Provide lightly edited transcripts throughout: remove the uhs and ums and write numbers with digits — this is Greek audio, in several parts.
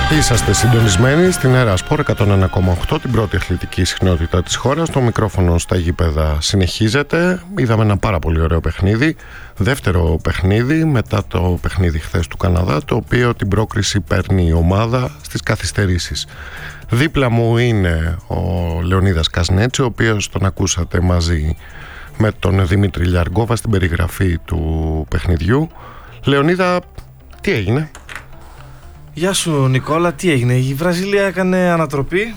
Είσαστε συντονισμένοι στην Έρα Σπορ 101,8, την πρώτη αθλητική συχνότητα της χώρας. Το μικρόφωνο στα γήπεδα συνεχίζεται. Είδαμε ένα πάρα πολύ ωραίο παιχνίδι. Δεύτερο παιχνίδι μετά το παιχνίδι χθες του Καναδά, το οποίο την πρόκριση παίρνει η ομάδα στις καθυστερήσεις. Δίπλα μου είναι ο Λεωνίδας Κασνέτσι, ο οποίος τον ακούσατε μαζί με τον Δημήτρη Λιαργόβα στην περιγραφή του παιχνιδιού. Λεωνίδα, τι έγινε? Γεια σου Νικόλα, τι έγινε? Η Βραζιλία έκανε ανατροπή.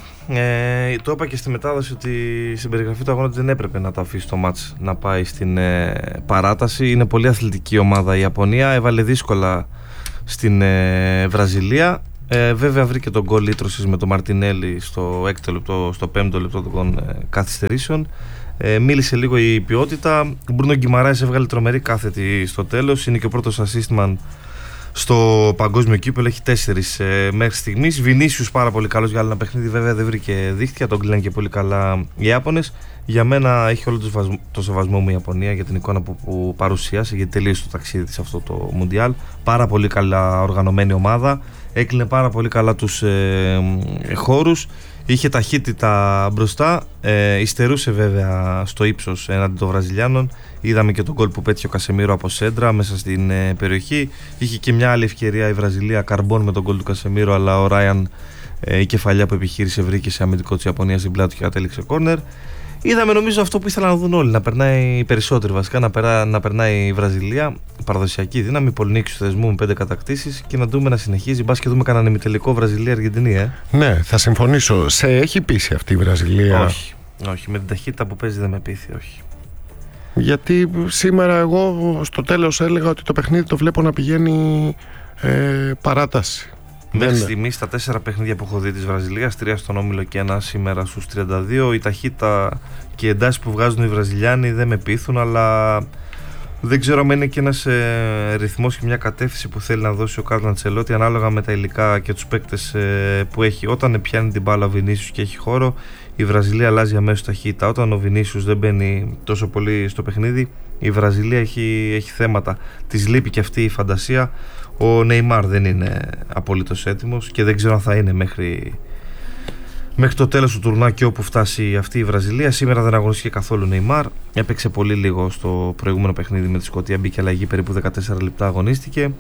Το είπα και στη μετάδοση ότι στην περιγραφή του αγώνα δεν έπρεπε να το αφήσει το μάτς να πάει στην παράταση. Είναι πολύ αθλητική ομάδα η Ιαπωνία. Έβαλε δύσκολα στην Βραζιλία. Βέβαια βρήκε τον γκολ λύτρωσης με τον Μαρτινέλη στο 6ο λεπτό, στο 5ο λεπτό των καθυστερήσεων. Μίλησε λίγο η ποιότητα. Ο Μπρούνο Γκιμαράης έβγαλε τρομερή κάθετη στο τέλος. Είναι και ο πρώτος assistman στο παγκόσμιο κύπελλο, έχει 4 μέχρι στιγμής. Βινίσιους πάρα πολύ καλός για άλλο ένα παιχνίδι, βέβαια δεν βρήκε δίχτυα, τον κλείναν και πολύ καλά οι Ιάπωνες. Για μένα έχει όλο το σεβασμό μου η Ιαπωνία για την εικόνα που παρουσίασε, γιατί τελείωσε το ταξίδι της αυτό το Μουντιάλ. Πάρα πολύ καλά οργανωμένη ομάδα, έκλεινε πάρα πολύ καλά τους χώρους, είχε ταχύτητα μπροστά, υστερούσε βέβαια στο ύψος έναντι των Βραζιλιάνων. Είδαμε και τον γκολ που πέτυχε ο Κασεμίρο από σέντρα μέσα στην περιοχή. Είχε και μια άλλη ευκαιρία η Βραζιλία, καρμπών με τον γκολ του Κασεμίρο, αλλά ο Ράιαν η κεφαλιά που επιχείρησε βρήκε σε αμυντικό της Ιαπωνίας στην πλάτη και κατέληξε κόρνερ. Είδαμε νομίζω αυτό που ήθελαν να δουν όλοι, να περνάει οι περισσότεροι βασικά, να περνάει η Βραζιλία, παραδοσιακή δύναμη, πολυνίκης του θεσμού με 5 κατακτήσεις, και να δούμε να συνεχίζει. Μπας και δούμε κανέναν ημιτελικό Βραζιλία-Αργεντινή. Ναι, θα συμφωνήσω. Σε έχει πείσει αυτή η Βραζιλία? Όχι, με την ταχύτητα που παίζει δεν με πείθει, όχι. Γιατί σήμερα εγώ στο τέλος έλεγα ότι το παιχνίδι το βλέπω να πηγαίνει παράταση. Μέχρι στιγμής στα 4 παιχνίδια που έχω δει της Βραζιλίας, 3 στον όμιλο και 1 σήμερα στους 32, η ταχύτητα και οι εντάσεις που βγάζουν οι Βραζιλιάνοι δεν με πείθουν, αλλά δεν ξέρω αν είναι και ένας ρυθμός και μια κατεύθυνση που θέλει να δώσει ο Κάρλο Αντσελότη ανάλογα με τα υλικά και τους παίκτες που έχει. Όταν πιάνει την μπάλα ο Βινίσιους και έχει χώρο, η Βραζιλία αλλάζει αμέσως ταχύτητα. Όταν ο Βινίσιους δεν μπαίνει τόσο πολύ στο παιχνίδι, η Βραζιλία έχει θέματα. Της λείπει και αυτή η φαντασία. Ο Νεϊμάρ δεν είναι απολύτως έτοιμος και δεν ξέρω αν θα είναι μέχρι το τέλος του τουρνουά και όπου φτάσει αυτή η Βραζιλία. Σήμερα δεν αγωνίστηκε καθόλου ο Νεϊμάρ. Έπαιξε πολύ λίγο στο προηγούμενο παιχνίδι με τη Σκωτία. Μπήκε αλλαγή, περίπου 14 λεπτά αγωνίστηκε.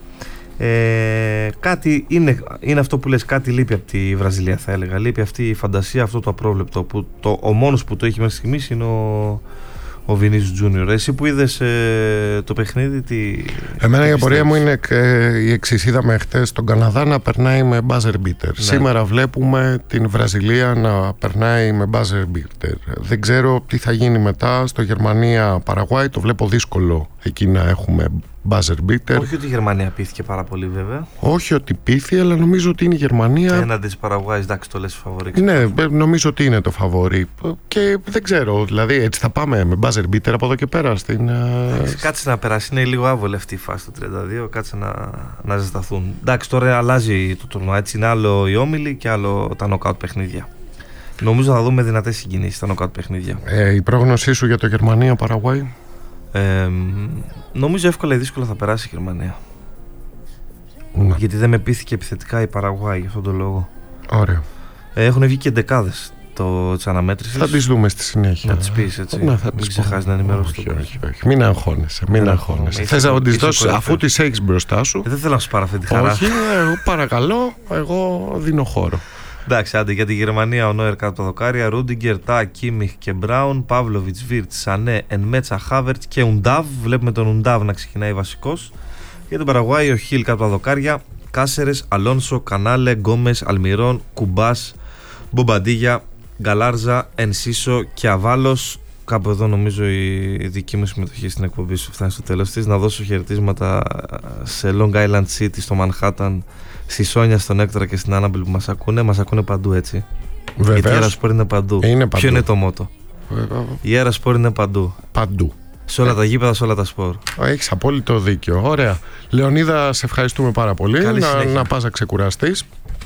Κάτι είναι αυτό που λες, κάτι λείπει από τη Βραζιλία, θα έλεγα. Λείπει αυτή η φαντασία, αυτό το απρόβλεπτο. Ο μόνος που το έχει μέχρι στιγμής είναι ο Βινίσιους Τζούνιορ. Εσύ που είδες το παιχνίδι, τι... Εμένα η απορία μου είναι η εξής. Είδαμε χτες τον Καναδά να περνάει με buzzer beater. Ναι. Σήμερα βλέπουμε την Βραζιλία να περνάει με buzzer beater. Δεν ξέρω τι θα γίνει μετά στο Γερμανία-Παραγουάι. Το βλέπω δύσκολο εκεί να έχουμε buzzer beater. Όχι ότι η Γερμανία πήθηκε πάρα πολύ βέβαια. Όχι ότι πήθηκε, αλλά νομίζω ότι είναι η Γερμανία. Έναντι της Παραγουάης, εντάξει, το λες φαβορί. Ναι, νομίζω ότι είναι το φαβορί. Και δεν ξέρω, δηλαδή έτσι θα πάμε με buzzer beater από εδώ και πέρα στην. Κάτσε να περάσει, είναι λίγο άβολη αυτή η φάση του 32. Κάτσε να ζεσταθούν. Εντάξει, τώρα αλλάζει το τουρνουά. Έτσι είναι άλλο οι όμιλοι και άλλο τα νοκάουτ παιχνίδια. Νομίζω θα δούμε δυνατές συγκινήσεις στα νοκάουτ παιχνίδια. Η πρόγνωσή σου για το Γερμανία-Παραγουάι? Νομίζω εύκολα ή δύσκολα θα περάσει η Γερμανία. Ναι. Γιατί δεν με πείθηκε επιθετικά η Παραγουάη για αυτόν τον λόγο. Ωραία. Έχουν βγει και δεκάδες της αναμέτρησης. Θα τις δούμε στη συνέχεια. Να τις πεις έτσι. Ναι, μην ξεχάσεις να ενημερώσεις το όχι. Μην αγχώνεσαι. Θες να τις δώσεις αφού τις έχεις μπροστά σου? Δεν θέλω να σου πάρω αυτή τη χαρά. Όχι, παρακαλώ, εγώ δίνω χώρο. Εντάξει, άντε για τη Γερμανία ο Νόερ κάτω από τα δοκάρια, Ρούντιγκερ, Τα, Κίμιχ και Μπράουν, Παύλοβιτς, Βίρτς, Σανέ, Ενμέτσα, Χάβερτς και Ουντάβ. Βλέπουμε τον Ουντάβ να ξεκινάει βασικός. Για τον Παραγουάη ο Χιλ κάτω από τα δοκάρια, Κάσερες, Αλόνσο, Κανάλε, Γκόμες, Αλμιρόν, Κουμπάς, Μπομπαντίγια, Γκαλάρζα, Ενσίσο και Αβάλος. Κάπου εδώ νομίζω η δική μου συμμετοχή στην εκπομπή σου φτάνει στο τέλος της. Να δώσω χαιρετίσματα σε Long Island City, στο Manhattan, στη Σόνια, στον Έκτορα και στην Άναμπελ που μας ακούνε. Μας ακούνε παντού, έτσι. Βεβαίως. Γιατί η Έρα Σπορ είναι παντού. Ποιο είναι το μότο? Η Έρα Σπορ είναι παντού. Παντού. Σε όλα τα γήπεδα, σε όλα τα σπορ. Έχεις απόλυτο δίκιο. Ωραία. Λεωνίδα, σε ευχαριστούμε πάρα πολύ. Να πας να ξεκουραστείς.